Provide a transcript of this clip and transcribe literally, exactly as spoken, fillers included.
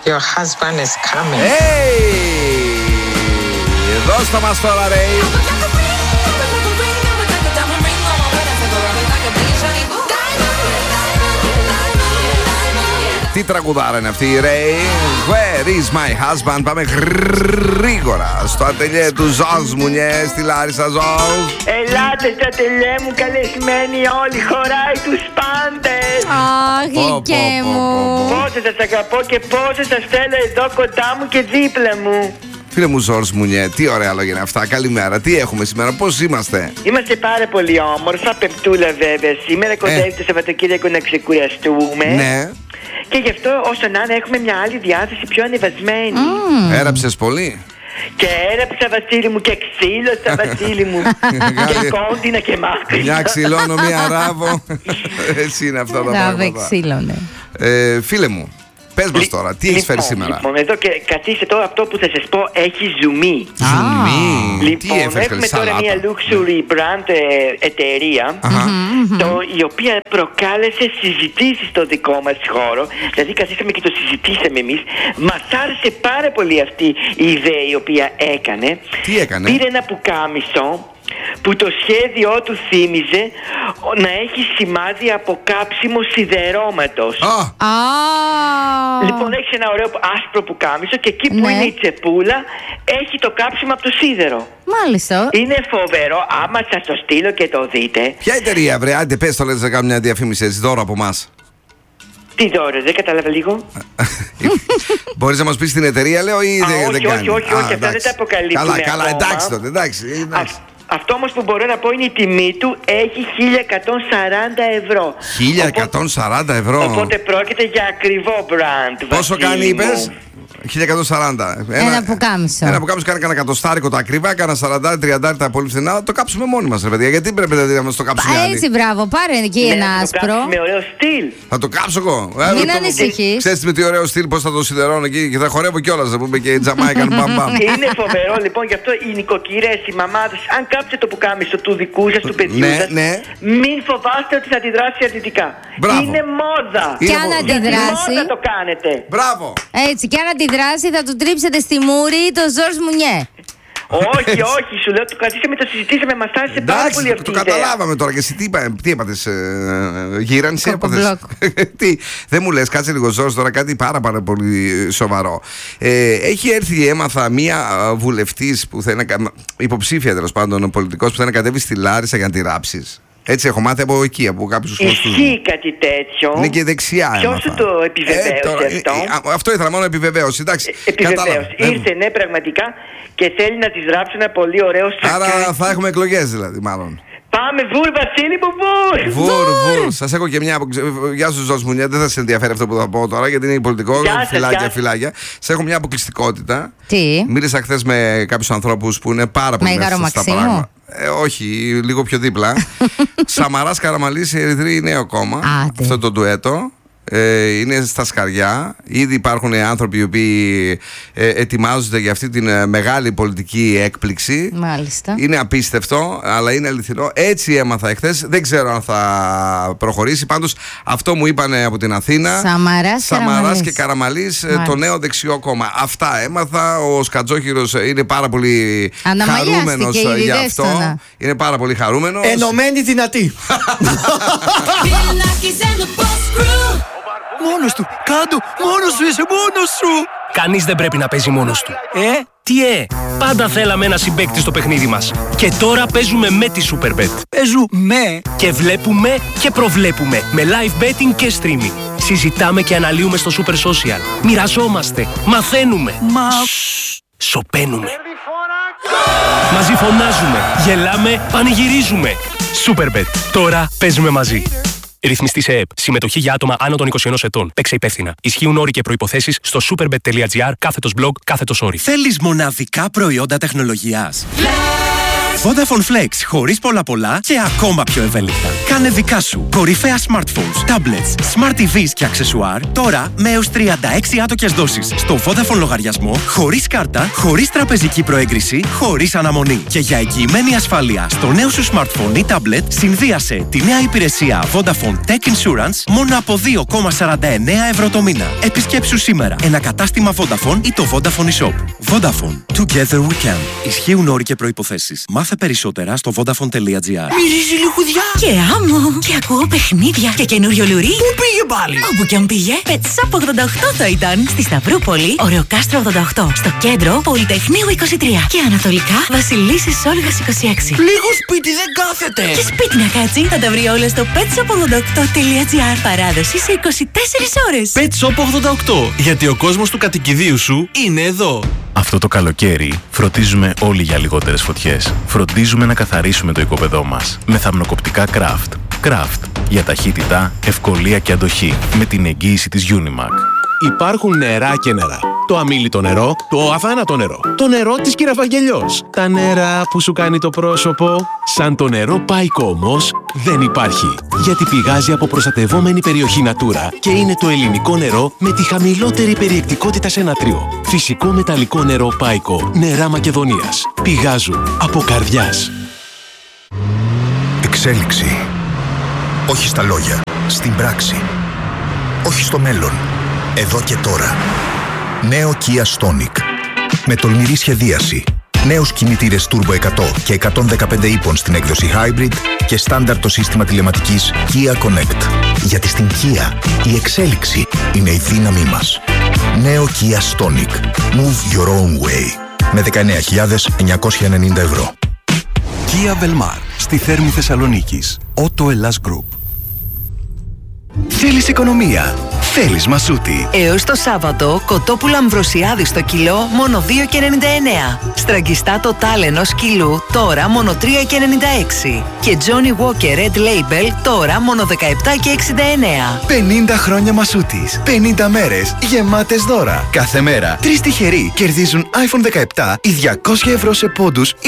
Your husband is coming. Hey! Δώσ' μας τώρα, ρε! Τι τραγουδάρα είναι αυτή η Ray? Where is my husband? Πάμε γρήγορα στο ατελιέ του Ζος Μουνιέ στη Λάρισα. Ζος, ελάτε στο ατελιέ μου καλεσμένοι όλοι, χωράει τους πάντες. Αχ, γλυκέ μου. Πόσο σας αγαπώ και πόσο σας θέλω εδώ κοντά μου και δίπλα μου. φίλε μου Ζος Μουνιέ, τι ωραία λόγια είναι αυτά. Καλημέρα, τι έχουμε σήμερα, πώς είμαστε? Είμαστε πάρα πολύ όμορφα, πεπτούλα βέβαια. Σήμερα κοντεύει το Σαββατοκύριακο να ξεκουραστούμε. Ναι. Και γι' αυτό όσο να είναι έχουμε μια άλλη διάθεση πιο ανεβασμένη. Mm. Έραψες πολύ? Και έραψα Βασίλη μου και ξύλωσα Βασίλη μου. Και κόντινα και μάκρυσα. Μια ξυλώνω, μια ράβω. Έτσι είναι αυτά τα πράγματα. Ράβε ξύλωνε. ε, Φίλε μου, πες μας τώρα, τι έχεις φέρει σήμερα? Λοιπόν, εδώ και καθίστε τώρα, αυτό που θα σας πω έχει ζουμί. Ζουμί, Λοιπόν, τι έφερες? έχουμε τώρα μια luxury brand ε, εταιρεία, το, η οποία προκάλεσε συζητήσεις στο δικό μας χώρο. Δηλαδή καθίσαμε και το συζητήσαμε εμείς. Μας άρεσε πάρα πολύ αυτή η ιδέα η οποία έκανε. Τι έκανε? Πήρε ένα πουκάμισο που το σχέδιό του θύμιζε να έχει σημάδι από κάψιμο σιδερώματος. Oh. Oh. Λοιπόν, έχει ένα ωραίο άσπρο πουκάμισο και εκεί που Ναι. είναι η τσεπούλα έχει το κάψιμο από το σίδερο. Μάλιστα. Είναι φοβερό, άμα σας το στείλω και το δείτε. Ποια εταιρεία, βρε, άντε πες το, λέτε να κάνουμε μια διαφήμιση έτσι, δώρο από εμάς. Τι δώρο, δεν κατάλαβα λίγο. Μπορείς να μας πεις την εταιρεία, λέω, ή Α, δεν, όχι, δεν όχι, κάνει? όχι, όχι, αυτά δεν τα αποκαλύπτουμε Καλά, καλά, ακόμα. εντάξει τότε, εντάξει, εντάξει. Α, αυτό όμως που μπορώ να πω είναι η τιμή του έχει χίλια εκατόν σαράντα ευρώ. χίλια εκατόν σαράντα ευρώ. Οπότε πρόκειται για ακριβό brand. Πόσο Βασίλη κάνει, μου. είπες? χίλια εκατόν σαράντα. Ένα πουκάμισο. Ένα πουκάμισο κάνει κανένα εκατοστάρικο τα ακριβά, κανένα σαράντα τριάντα τα πολύ φθηνά. Το κάψουμε μόνοι μας, ρε παιδιά. Γιατί πρέπει να μας το κάψουμε άλλοι? Έτσι, μπράβο, πάρε εκεί Ναι, ένα θα το άσπρο. κάψεις με ωραίο στυλ. Θα το κάψω εγώ. Μην ανησυχείς. Ξέρεις με τι ωραίο στυλ, πώς θα το σιδερώνω εκεί και θα χορεύω κιόλας. Να πούμε και Τζαμάικαν μπαμ μπαμ. Είναι φοβερό λοιπόν, γι' αυτό οι νοικοκυρές, οι μαμάδες, αν κάψετε το πουκάμισο του δικού σας, του παιδιού Ναι, σας, ναι. μην φοβάστε ότι θα αντιδράσει αρνητικά. Μπράβο. Είναι μόδα. Είναι Και αν μόδα. αντιδράσει. Μόδα το κάνετε. Μπράβο. Έτσι, και αν αντιδράσει, θα του τρίψετε στη μούρη το Ζορς Μουνιέ. Όχι, όχι, σου λέω, το κρατήσαμε, το συζητήσαμε, μας άρεσε πάρα Εντάξει, πολύ το, αυτή το η ιδέα. καταλάβαμε τώρα. Και εσύ τι, είπα, τι έπαθες, ε, ε, γύρανση έπαθες? Κοκομπλόκ. Τι, δεν μου λες, κάτσε λίγο Ζόρς τώρα, κάτι πάρα πάρα πολύ σοβαρό. Ε, έχει έρθει, έμαθα, μία βουλευτής που θέλει να, υποψήφια τέλος πάντων, πολιτικός που θέλει να κατέβει στη Λάρισα για να τη ράψεις. Έτσι έχω μάθει από εκεί, από κάποιους γνωστούς. Ισχύει κάτι τέτοιο. Είναι και δεξιά. Ποιος έμαθα. σου το επιβεβαίωσε Ε, τώρα, αυτό? ε, ε, αυτό ήθελα, μόνο επιβεβαίωση. Εντάξει, Επιβεβαίως. κατάλαβα. Ε, Ήρθε, ναι, πραγματικά και θέλει να της γράψει ένα πολύ ωραίο σακάκι. Άρα θα έχουμε εκλογές δηλαδή, μάλλον. Πάμε, βουρ, Βασίλη μου, βουρ! Βουρ, βουρ. Σας έχω και μια. απο- Γεια σου, Ζος Μουνιέ. Δεν θα σε ενδιαφέρει αυτό που θα πω τώρα, γιατί είναι πολιτικό. Γεια σας, Φυλάκια, γεια. φυλάκια. Σας έχω μια αποκλειστικότητα. Τι? Μίλησα χθες με κάποιους ανθρώπους που είναι πάρα πολύ Μέγαρο μέσα στα Μαξίμου? πράγματα. Ε, όχι, λίγο πιο δίπλα. Σαμαράς Καραμαλής, η Ερυθρή Νέο Κόμμα. Άντε. Αυτό το ντουέτο. Ε, είναι στα σκαριά. Ήδη υπάρχουν άνθρωποι οι οποίοι ε, ετοιμάζονται για αυτή την ε, μεγάλη πολιτική έκπληξη. Μάλιστα. Είναι απίστευτο, αλλά είναι αληθινό. Έτσι έμαθα εχθές. Δεν ξέρω αν θα προχωρήσει. Πάντως αυτό μου είπαν από την Αθήνα. Σαμαράς, Σαμαράς Καραμαλής. και Καραμαλής, ε, το Μάλιστα. νέο δεξιό κόμμα. Αυτά έμαθα. Ο Σκατζόχυρος είναι πάρα πολύ Αναμαλιάστηκε χαρούμενος ήδη, για δες αυτό. το να. Είναι πάρα πολύ χαρούμενος. Ενωμένη δυνατή. Μόνος του, κάτω, μόνος σου είσαι, μόνος σου. Κανείς δεν πρέπει να παίζει μόνος του. Ε, Τι ε, πάντα θέλαμε ένα συμπαίκτη στο παιχνίδι μας. Και τώρα παίζουμε με τη Superbet. παίζουμε. Και βλέπουμε και προβλέπουμε με live betting και streaming. Συζητάμε και αναλύουμε στο Super Social. Μοιραζόμαστε, μαθαίνουμε. Μα... Σοπαίνουμε. Μαζί φωνάζουμε, γελάμε, πανηγυρίζουμε. Superbet. Τώρα παίζουμε μαζί. Ρυθμιστή σε ΕΕΠ. Συμμετοχή για άτομα άνω των είκοσι ενός ετών. Παίξε υπεύθυνα. Ισχύουν όροι και προϋποθέσεις στο superbet.gr κάθετος blog κάθετος όροι. Θέλεις μοναδικά προϊόντα τεχνολογίας? Let's Vodafone Flex, χωρίς πολλά πολλά και ακόμα πιο ευέλικτα. Κάνε δικά σου κορυφαία smartphones, tablets, smart τι βις και αξεσουάρ τώρα με έως τριάντα έξι άτοκες δόσεις στο Vodafone λογαριασμό, χωρίς κάρτα, χωρίς τραπεζική προέγκριση, χωρίς αναμονή. Και για εγγυημένη ασφάλεια στο νέο σου smartphone ή tablet, συνδύασε τη νέα υπηρεσία Vodafone Tech Insurance μόνο από δύο κόμμα σαράντα εννέα ευρώ το μήνα. Επισκέψου σήμερα ένα κατάστημα Vodafone ή το Vodafone eShop. Vodafone. Together we can. Ισχύουν όροι και προϋποθέσεις. Μάθε περισσότερα στο vodafone τελεία τζι άρ. Μυρίζει λιχουδιά και άμμο και ακούω παιχνίδια και καινούριο λουρί. Πού πήγε πάλι? Όπου κι αν πήγε, Pet Shop ογδόντα οκτώ θα ήταν. Στη Σταυρούπολη, Ωρεοκάστρο ογδόντα οκτώ. Στο κέντρο, Πολυτεχνείου είκοσι τρία. Και ανατολικά, Βασιλίσσης Όλγας είκοσι έξι. Λίγο σπίτι δεν κάθεται. Και σπίτι να κάτσει, θα τα βρει όλα στο pet shop ογδόντα οκτώ τελεία τζι άρ. Παράδοση σε είκοσι τέσσερις ώρες. Pet Shop ογδόντα οκτώ. Γιατί ο κόσμος του κατοικιδίου σου είναι εδώ. Αυτό το καλοκαίρι φροντίζουμε όλοι για λιγότερες φωτιές. Φροντίζουμε να καθαρίσουμε το οικόπεδό μας με θαμνοκοπτικά Craft. Craft για ταχύτητα, ευκολία και αντοχή με την εγγύηση της Unimac. Υπάρχουν νερά και νερά. Το αμίλητο νερό, το αθάνατο νερό. Το νερό της Κυραφαγγελιός. Τα νερά που σου κάνει το πρόσωπο. Σαν το νερό Πάικο όμως δεν υπάρχει. Γιατί πηγάζει από προστατευόμενη περιοχή Natura και είναι το ελληνικό νερό με τη χαμηλότερη περιεκτικότητα σε νατρίο. Φυσικό μεταλλικό νερό Πάικο. Νερά Μακεδονίας. Πηγάζουν από καρδιάς. Εξέλιξη. Όχι στα λόγια. Στην πράξη. Όχι στο μέλλον. Εδώ και τώρα. Νέο Kia Stonic. Με τολμηρή σχεδίαση. Νέους κινητήρες Turbo εκατό και εκατόν δεκαπέντε ύπων στην έκδοση Hybrid και στάνταρ το σύστημα τηλεματικής Kia Connect. Γιατί στην Kia η εξέλιξη είναι η δύναμή μας. Νέο Kia Stonic. Move your own way. Με δεκαεννέα χιλιάδες εννιακόσια ενενήντα ευρώ. Kia Belmar. Στη Θέρμη Θεσσαλονίκης. Auto Hellas Group. Θέλεις οικονομία. Θέλεις Μασούτη. Έως το Σάββατο, κοτόπουλα Αμβροσιάδη στο κιλό μόνο δύο και ενενήντα εννέα. Στραγγιστά το τάλενος κιλού τώρα μόνο τρία και ενενήντα έξι. Και Johnny Walker Red Label τώρα μόνο δεκαεπτά και εξήντα εννέα. πενήντα χρόνια Μασούτης. πενήντα μέρες γεμάτες δώρα. Κάθε μέρα τρεις τυχεροί κερδίζουν άιφον δεκαεπτά ή διακόσια ευρώ σε πόντους